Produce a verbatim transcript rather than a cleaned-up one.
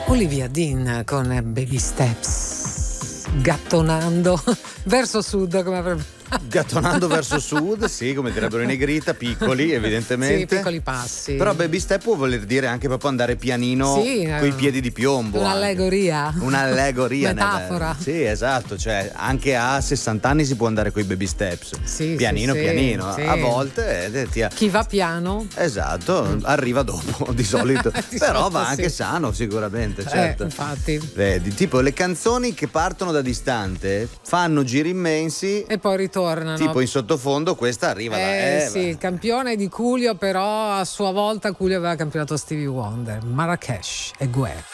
Olivia Dean con Baby Steps, gattonando verso sud, come avrebbe. Gattonando verso sud, sì, come direbbero in negrita, piccoli evidentemente. Sì, piccoli passi. Però baby step può voler dire anche proprio andare pianino, sì, coi piedi di piombo. Un'allegoria. Anche. Un'allegoria. Metafora. Sì, esatto, cioè anche a sessanta anni si può andare coi baby steps. Sì, pianino sì, pianino. sì. A volte eh, ti... chi va piano. Esatto, arriva dopo di solito. di Però solito, va anche sì. sano sicuramente, certo. Eh, infatti. Vedi, tipo le canzoni che partono da distante fanno giri immensi e poi ritornano. Tipo in sottofondo questa arriva eh, da eh, sì, il campione di Coolio, però a sua volta Coolio aveva campionato Stevie Wonder, Marrakesh e Guè.